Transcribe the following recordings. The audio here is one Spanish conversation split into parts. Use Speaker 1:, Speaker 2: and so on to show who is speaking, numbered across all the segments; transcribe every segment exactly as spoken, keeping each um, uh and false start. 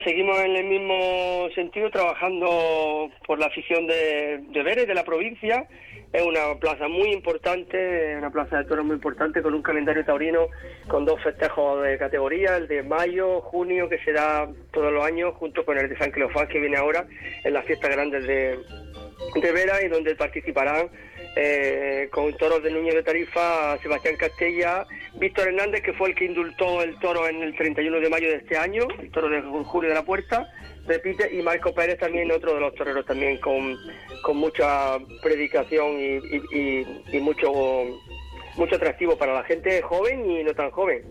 Speaker 1: Seguimos en el mismo sentido, trabajando por la afición de, de Vélez, de la provincia. Es una plaza muy importante, una plaza de toros muy importante, con un calendario taurino con dos festejos de categoría, el de mayo, junio, que se da todos los años, junto con el de San Cleofás, que viene ahora en las fiestas grandes de, de Vera, y donde participarán eh, con toros de Núñez de Tarifa, Sebastián Castella, Víctor Hernández, que fue el que indultó el toro en el treinta y uno de mayo de este año, el toro de Julio de la Puerta, repite, y Marco Pérez también, otro de los toreros también con, con mucha predicación y, y, y, y mucho, mucho atractivo para la gente joven y no tan joven.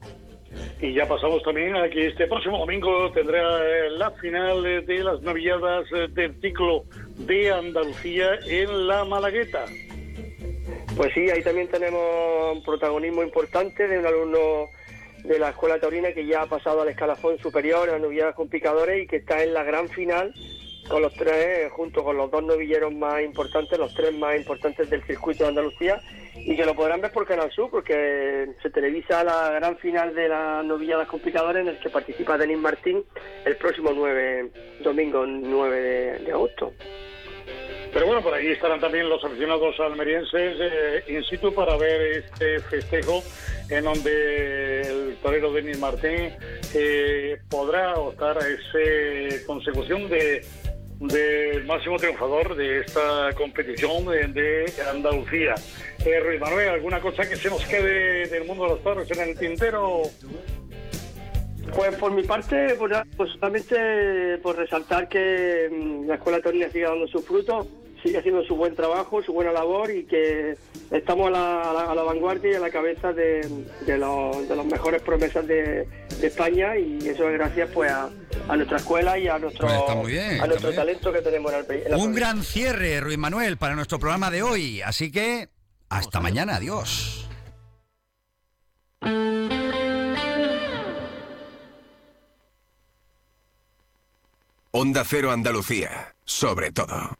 Speaker 2: Y ya pasamos también a que este próximo domingo tendrá la final de las novilladas del ciclo de Andalucía en la Malagueta.
Speaker 1: Pues sí, ahí también tenemos un protagonismo importante de un alumno de la Escuela Taurina que ya ha pasado al escalafón superior, a novilladas con picadores, y que está en la gran final con los tres, junto con los dos novilleros más importantes, los tres más importantes del circuito de Andalucía, y que lo podrán ver por Canal Sur, porque se televisa la gran final de las novilladas con picadores, en el que participa Denis Martín el próximo nueve, domingo nueve de, de agosto.
Speaker 2: Pero bueno, por ahí estarán también los aficionados almerienses eh, in situ para ver este festejo, en donde el torero Denis Martín eh, podrá optar a esa consecución de del máximo triunfador de esta competición de, de Andalucía. Eh, Ruiz Manuel, ¿alguna cosa que se nos quede del mundo de los toros en el tintero?
Speaker 1: Pues por mi parte, pues, pues solamente por resaltar que mmm, la Escuela Taurina sigue dando sus frutos, sigue haciendo su buen trabajo, su buena labor, y que estamos a la, a la, a la vanguardia y a la cabeza de, de, los, de las mejores promesas de, de España, y eso es gracias pues a, a nuestra escuela y a nuestro,
Speaker 3: pues está muy bien,
Speaker 1: a nuestro
Speaker 3: bien.
Speaker 1: talento que tenemos en el país.
Speaker 3: Un gran cierre, Ruiz Manuel, para nuestro programa de hoy, así que hasta mañana, adiós.
Speaker 4: Onda Cero Andalucía, sobre todo.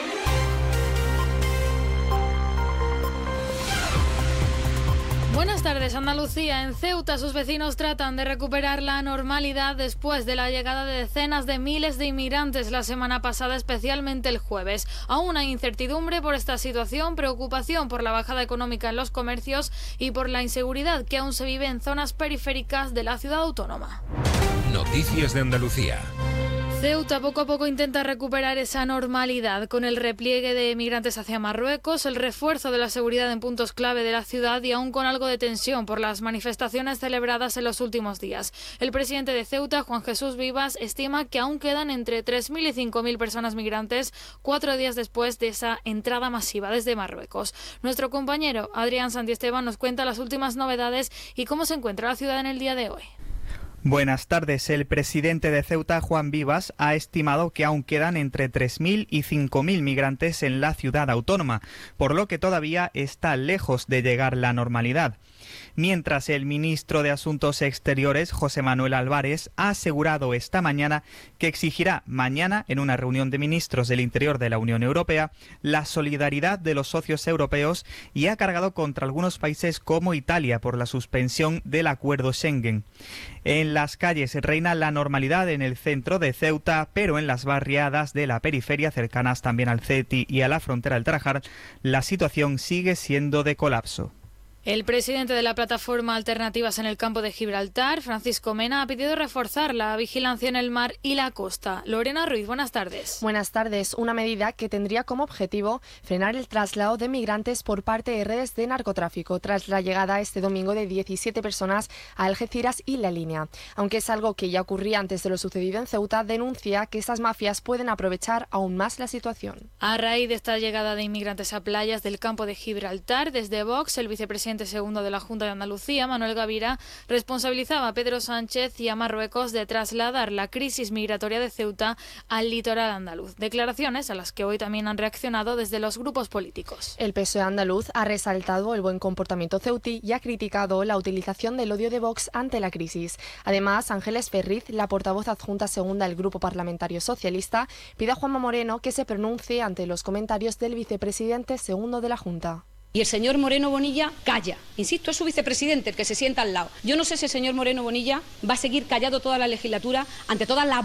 Speaker 5: Buenas tardes, Andalucía. En Ceuta, sus vecinos tratan de recuperar la normalidad después de la llegada de decenas de miles de inmigrantes la semana pasada, especialmente el jueves. Aún hay incertidumbre por esta situación, preocupación por la bajada económica en los comercios y por la inseguridad que aún se vive en zonas periféricas de la ciudad autónoma.
Speaker 6: Noticias de Andalucía.
Speaker 5: Ceuta poco a poco intenta recuperar esa normalidad con el repliegue de migrantes hacia Marruecos, el refuerzo de la seguridad en puntos clave de la ciudad y aún con algo de tensión por las manifestaciones celebradas en los últimos días. El presidente de Ceuta, Juan Jesús Vivas, estima que aún quedan entre tres mil y cinco mil personas migrantes cuatro días después de esa entrada masiva desde Marruecos. Nuestro compañero Adrián Santiesteban nos cuenta las últimas novedades y cómo se encuentra la ciudad en el día de hoy.
Speaker 7: Buenas tardes. El presidente de Ceuta, Juan Vivas, ha estimado que aún quedan entre tres mil y cinco mil migrantes en la ciudad autónoma, por lo que todavía está lejos de llegar la normalidad. Mientras, el ministro de Asuntos Exteriores, José Manuel Álvarez, ha asegurado esta mañana que exigirá mañana, en una reunión de ministros del Interior de la Unión Europea, la solidaridad de los socios europeos, y ha cargado contra algunos países como Italia por la suspensión del acuerdo Schengen. En las calles reina la normalidad en el centro de Ceuta, pero en las barriadas de la periferia, cercanas también al Ceti y a la frontera del Tarajal, la situación sigue siendo de colapso.
Speaker 5: El presidente de la plataforma Alternativas en el Campo de Gibraltar, Francisco Mena, ha pedido reforzar la vigilancia en el mar y la costa. Lorena Ruiz, buenas tardes.
Speaker 8: Buenas tardes. Una medida que tendría como objetivo frenar el traslado de migrantes por parte de redes de narcotráfico tras la llegada este domingo de diecisiete personas a Algeciras y La Línea. Aunque es algo que ya ocurría antes de lo sucedido en Ceuta, denuncia que estas mafias pueden aprovechar aún más la situación.
Speaker 5: A raíz de esta llegada de inmigrantes a playas del Campo de Gibraltar, desde Vox, el vicepresidente segundo de la Junta de Andalucía, Manuel Gavira, responsabilizaba a Pedro Sánchez y a Marruecos de trasladar la crisis migratoria de Ceuta al litoral andaluz. Declaraciones a las que hoy también han reaccionado desde los grupos políticos.
Speaker 8: El P S O E andaluz ha resaltado el buen comportamiento ceutí y ha criticado la utilización del odio de Vox ante la crisis. Además, Ángeles Ferriz, la portavoz adjunta segunda del Grupo Parlamentario Socialista, pide a Juanma Moreno que se pronuncie ante los comentarios del vicepresidente segundo de la Junta.
Speaker 9: Y el señor Moreno Bonilla calla. Insisto, es su vicepresidente el que se sienta al lado. Yo no sé si el señor Moreno Bonilla va a seguir callado toda la legislatura ante todas las